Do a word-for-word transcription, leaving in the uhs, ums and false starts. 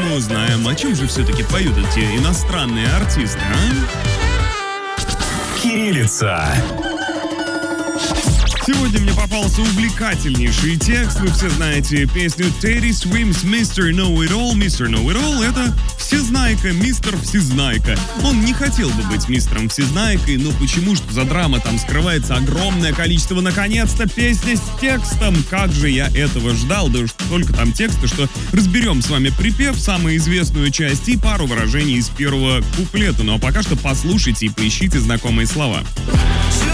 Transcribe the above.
узнаем, о чем же все-таки поют эти иностранные артисты, а? Кириллица. Сегодня мне попался увлекательнейший текст. Вы все знаете песню Teddy Swims мистер Know It All. мистер Know It All — это всезнайка, мистер Всезнайка. Он не хотел бы быть мистером Всезнайкой, но почему же за драма там скрывается огромное количество? Наконец-то песня с текстом. Как же я этого ждал. Да уж столько там текста, что разберем с вами припев, самую известную часть и пару выражений из первого куплета. Ну а пока что послушайте и поищите знакомые слова.